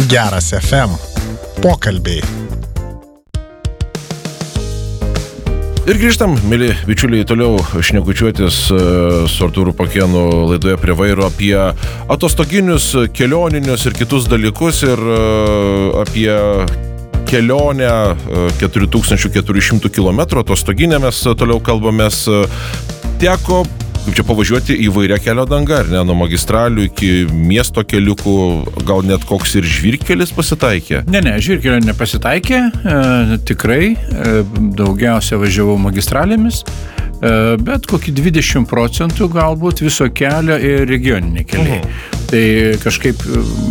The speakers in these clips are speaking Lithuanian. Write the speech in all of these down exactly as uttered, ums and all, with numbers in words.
Geras F M. Pokalbiai. Ir grįžtam, mėly bičiuliai, toliau šnekučiuotis su Artūru Pakėnu laidoje Prie vairo apie atostoginius, kelioninius ir kitus dalykus ir apie kelionę keturi tūkstančiai keturi šimtai kilometrų atostoginę mes toliau kalbamės. Teko, kaip čia pavažiuoti įvairia kelio danga, ar ne, nuo magistralių iki miesto keliukų, gal net koks ir žvyrkelis pasitaikė? Ne, ne, žvyrkelio nepasitaikė, e, tikrai, e, daugiausia važiavau magistralėmis, e, bet kokį dvidešimt procentų galbūt viso kelio ir regioniniai keliai. Mhm. Tai kažkaip,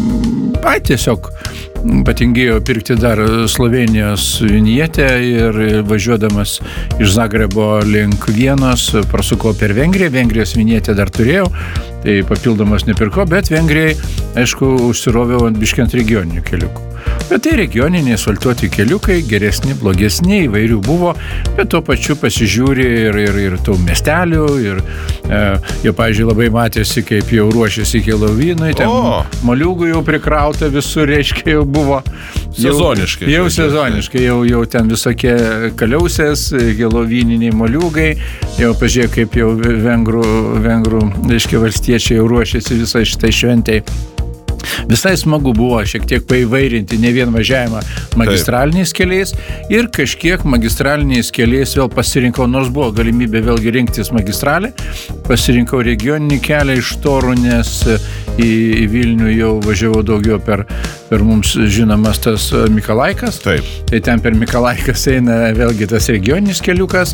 ai, tiesiog patingėjo pirkti dar Slovenijos vinietę ir važiuodamas iš Zagrebo link Vienos prasukau per Vengriją, Vengrijos vinietę dar turėjau, tai papildomas nepirko, bet Vengrijai, aišku, užsiroviau ant biškį ant regioninių keliukų. Bet tai regioniniai asfaltuoti keliukai, geresni, blogesni, įvairių buvo, bet tuo pačiu pasižiūri ir, ir, ir tų miestelių, ir e, jau, pavyzdžiui, labai matėsi, kaip jau ruošiasi Helovynui, ten o. moliūgų jau prikrauta visur, reiškia, jau buvo. Sezoniškai. Jau, jau sezoniškai, jau, jau ten visokie kaliausės, helovyniniai moliūgai, jau pažiūrėjau, kaip jau vengrų, vengrų, reiškia, valstiečiai jau ruošiasi visai šitai šventei. Visai smagu buvo šiek tiek paįvairinti ne vien važiavimą magistraliniais keliais ir kažkiek magistraliniais keliais vėl pasirinkau, nors buvo galimybė vėlgi rinktis magistralę, pasirinkau regioninį kelią iš Torunės į, į Vilnių, jau važiavau daugiau per, per mums žinomas tas Mikalaikas. Taip. Tai ten per Mikalaikas eina vėlgi tas regioninis keliukas,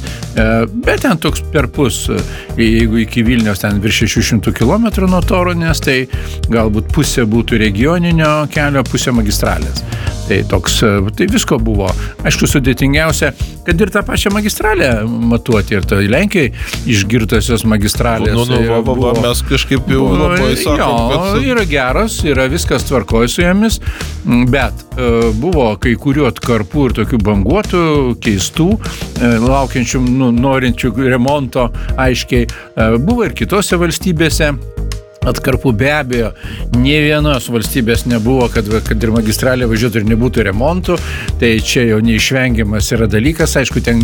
bet ten toks perpus, jeigu iki Vilniaus ten virš šešių šimtų kilometrų nuo Torunės, tai galbūt pusė būtų regioninio kelio, pusė magistralės. Tai toks, tai visko buvo. Aišku, sudėtingiausia, kad ir tą pačią magistralę matuoti, ir tai Lenkijai išgirtosios magistralės. Nu, nu, va, va, va, mes kažkaip jau labai sakom, jo, kad... yra geros, yra viskas tvarkoj su jomis, bet e, buvo kai kurių atkarpų ir tokių banguotų, keistų, e, laukiančių, nu, norinčių remonto, aiškiai, e, buvo ir kitose valstybėse. Atkarpų be abejo, nė vienos valstybės nebuvo, kad, kad ir magistralė važiuotų ir nebūtų remontų, tai čia jau neišvengiamas yra dalykas, aišku, ten...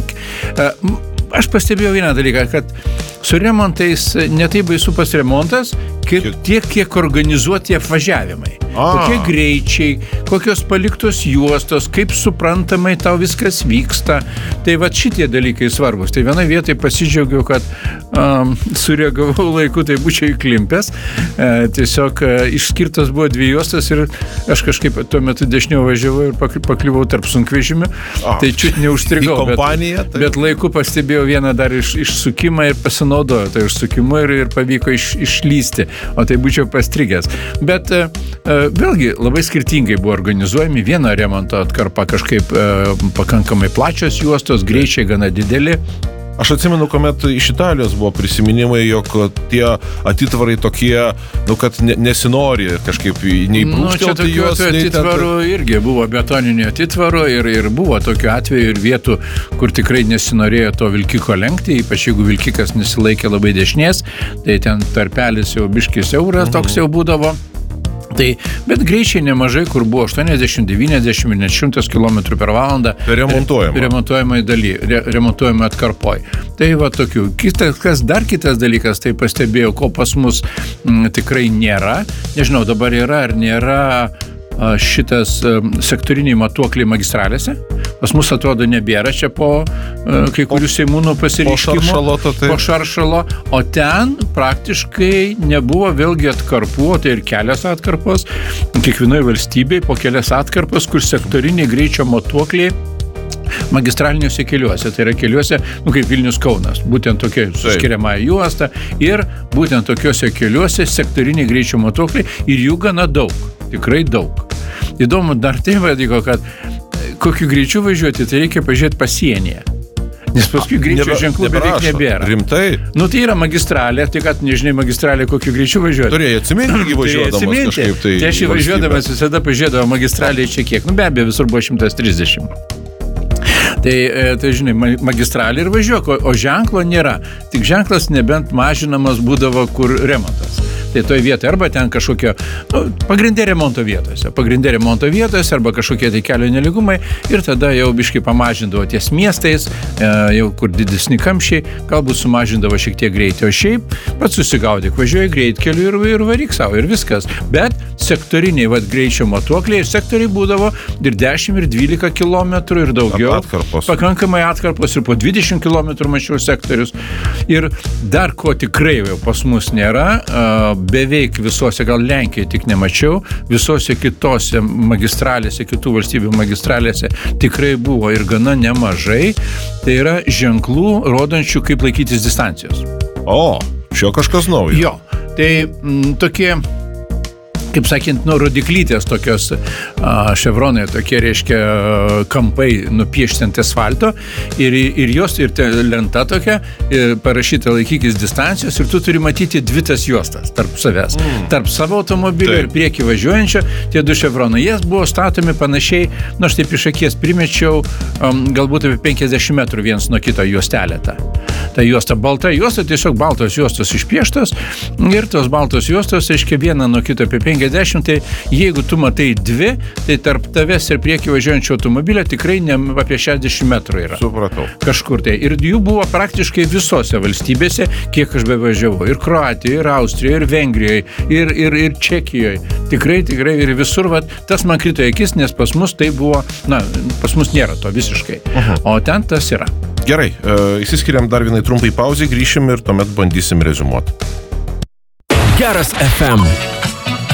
Aš pastebėjau vieną dalyką, kad su remontais netaip baisu pas remontas, kaip, tiek, kiek organizuoti apvažiavimai. A. Kokie greičiai, kokios paliktos juostos, kaip suprantamai tau viskas vyksta. Tai va šitie dalykai svarbus. Tai vienai vietai pasidžiaugiau, kad um, sureagavau laiku, tai būčiau įklimpęs. E, tiesiog e, išskirtos buvo dvi juostos ir aš kažkaip tuo metu dešiniau važiavau ir pakliuvau tarp sunkvežimių. A. Tai čiut neužstrigau. Kompanija, bet, bet laiku pastebėjau vieną dar iš, išsukimą ir pasinaudojo tai išsukimu ir, ir pavyko iš, išlysti, o tai būčiau pastrigęs. Bet e, vėlgi labai skirtingai buvo organizuojami, vieno remonto atkarpa kažkaip e, pakankamai plačios juostos, greičiai gana dideli. Aš atsimenu, kuomet iš Italijos buvo prisiminimai, jog tie atitvarai tokie, nu, kad ne, nesinori kažkaip neįbrūkštelti nu, juos. Čia tokių atitvarų ten... irgi buvo betoninių atitvarų ir, ir buvo tokių atvejų ir vietų, kur tikrai nesinorėjo to vilkiko lenkti, ypač jeigu vilkikas nesilaikė labai dešinės, tai ten tarpelis jau biškis siauras mhm. toks jau būdavo. Tai, bet greičiai nemažai, kur buvo aštuoniasdešimt, devyniasdešimt ir net šimtas kilometrų per valandą remontuojama. remontuojamai daly, re, remontuojamai atkarpoj. Tai va tokių. Kitas, kas dar kitas dalykas, tai pastebėjau, ko pas mus m, tikrai nėra. Nežinau, dabar yra ar nėra a, šitas a, sektoriniai matuokliai magistralėse. Pas mus atrodo nebėra čia po a, kai kurių seimūnų pasireiškimo. Po šaršalo, tai... po šaršalo. O ten praktiškai nebuvo vėlgi atkarpų, tai ir kelias atkarpos. Kiekvienoje valstybėje po kelias atkarpos, kur sektoriniai greičio matuokliai magistraliniuose keliuose, tai yra keliuose, nu kaip Vilnius Kaunas, būtent tokia suskiriama juosta ir būtent tokiuose keliuose sektoriniai greičio matuokliai ir jų gana daug, tikrai daug. Įdomu dar tai vadiko, kad kokiu greičiu važiuoti, tai reikia pažiūrėti pasienyje. Nes paskui greičio Nebe, ženklų beveik nebėra. Rimtai? Nu tai yra magistralė, tai kad nežinai magistralė kokiu greičiu važiuoti. Turėjai atsiminti važiuodamas kažkaip tai. Tai aš važiuodamas visada pažiūrėdavau magistralėje čia kiek. Nu be abejo, visur buvo šimtas trisdešimt. Tai, tai žinai, magistralė ir važiuok, o, o ženklo nėra. Tik ženklas nebent mažinamas būdavo kur remontas. tai toj vietoje arba ten kažkokio, nu, pagrindė remonto vietose, pagrindė remonto vietose arba kažkokie tai kelio nelygumai ir tada jau biškai pamažindavo ties miestais, e, jau kur didesni kamščiai, galbūt sumažindavo šiek tiek greitį, o šiaip pats susigaudyk, važiuoji greitkeliu ir, ir varyk savo ir viskas. Bet sektoriniai vat, greičio matuokliai ir sektoriai būdavo ir dešimt ir dvylika kilometrų ir daugiau. Atkarpos. Pakankamai atkarpos ir po dvidešimt kilometrų mačiau sektorius. Ir dar ko tikrai jau pas mus nėra, beveik visose, gal Lenkijoje tik nemačiau, visose kitose magistralėse, kitų valstybių magistralėse tikrai buvo ir gana nemažai. Tai yra ženklų rodančių, kaip laikytis distancijos. O, šio kažkas naujo. Jo, tai m, tokie, kaip sakant, nu, rodiklytės tokios a, ševronai, tokie, reiškia, kampai nupiešti ant asfalto ir, ir jos, ir ta lenta tokia, ir parašyta laikykis distancijos ir tu turi matyti dvi tas juostas tarp savęs. Mm. Tarp savo automobilio Taip. Ir priekį važiuojančio, tie du ševronai. Jie buvo statomi panašiai, nu, aš taip iš akies primečiau, um, galbūt apie penkiasdešimt metrų viens nuo kito juostelę tą. Ta juosta, balta juosta, tiesiog baltos juostos išpieštos ir tos baltos juostos, reiškia, viena nuo kito apie penkiasdešimt, tai jeigu tu matai dvi, tai tarp tavęs ir priekį važiuojančio automobilio tikrai ne apie šešiasdešimt metrų yra. Supratau. Kažkur tai. Ir jų buvo praktiškai visose valstybėse, kiek aš bevažiavau. Ir Kroatijoje, ir Austrijoje, ir Vengrijoje, ir, ir, ir Čekijoje. Tikrai, tikrai ir visur. Vat, tas man krito į akis, nes pas mus tai buvo, na, pas mus nėra to visiškai. Uh-huh. O ten tas yra. Gerai, e, įsiskiriam dar vienai trumpai pauzai, grįšim ir tuomet bandysim rezumuoti. Geras F M.